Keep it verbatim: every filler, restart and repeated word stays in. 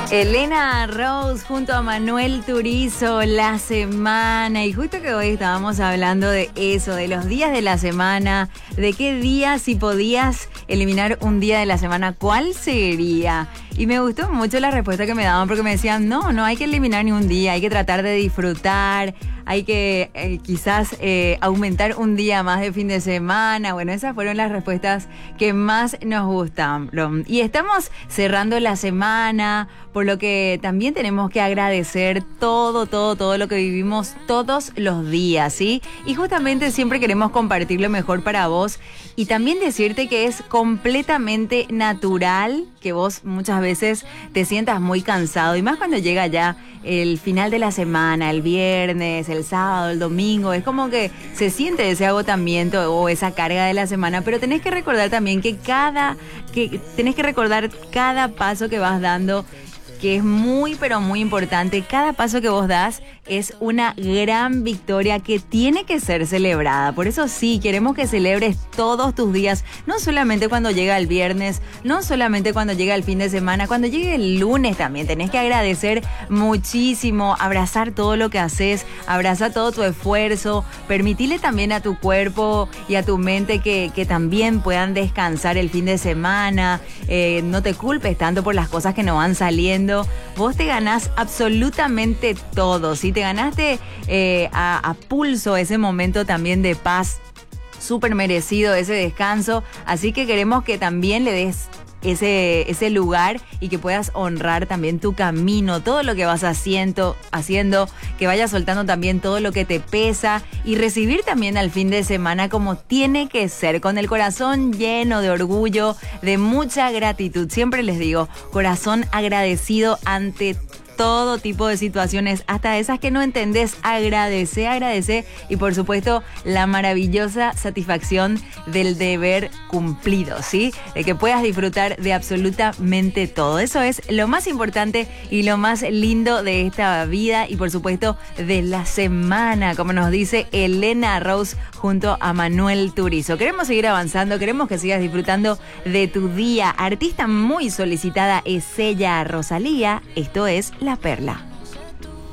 Elena Rose junto a Manuel Turizo, la semana. Y justo que hoy estábamos hablando de eso, de los días de la semana, de qué día, si podías eliminar un día de la semana, ¿cuál sería? Y me gustó mucho la respuesta que me daban porque me decían, no, no hay que eliminar ni un día, hay que tratar de disfrutar, hay que eh, quizás eh, aumentar un día más de fin de semana. Bueno, esas fueron las respuestas que más nos gustaron. Y estamos cerrando la semana, por lo que también tenemos que agradecer todo, todo, todo lo que vivimos todos los días, ¿sí? Y justamente siempre queremos compartir lo mejor para vos y también decirte que es completamente natural que vos muchas veces te sientas muy cansado, y más cuando llega ya el final de la semana, el viernes, el sábado, el domingo, es como que se siente ese agotamiento o esa carga de la semana, pero tenés que recordar también que cada, que tenés que recordar cada paso que vas dando, que es muy, pero muy importante. Cada paso que vos das es una gran victoria que tiene que ser celebrada. Por eso sí, queremos que celebres todos tus días, no solamente cuando llega el viernes, no solamente cuando llega el fin de semana, cuando llegue el lunes también. Tenés que agradecer muchísimo, abrazar todo lo que haces, abrazar todo tu esfuerzo, permitirle también a tu cuerpo y a tu mente que, que también puedan descansar el fin de semana. Eh, no te culpes tanto por las cosas que no van saliendo. Vos te ganás absolutamente todo, ¿sí? Te ganaste eh, a, a pulso ese momento también de paz, súper merecido ese descanso, así que queremos que también le des ese, ese lugar y que puedas honrar también tu camino, todo lo que vas haciendo, haciendo, que vayas soltando también todo lo que te pesa y recibir también al fin de semana como tiene que ser, con el corazón lleno de orgullo, de mucha gratitud. Siempre les digo, corazón agradecido ante todo tipo de situaciones, hasta esas que no entendés. Agradece, agradece y por supuesto la maravillosa satisfacción del deber cumplido, ¿sí? De que puedas disfrutar de absolutamente todo. Eso es lo más importante y lo más lindo de esta vida y por supuesto de la semana, como nos dice Elena Rose junto a Manuel Turizo. Queremos seguir avanzando, queremos que sigas disfrutando de tu día. Artista muy solicitada es ella, Rosalía. Esto es La Perla.